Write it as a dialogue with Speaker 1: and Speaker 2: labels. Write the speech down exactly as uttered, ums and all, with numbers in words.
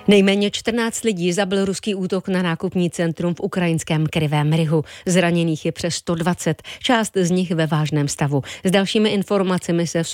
Speaker 1: Nejméně čtrnáct lidí zabil ruský útok na nákupní centrum v ukrajinském Kryvém Rihu. Zraněných je přes sto dvacet, část z nich ve vážném stavu. S dalšími informacemi se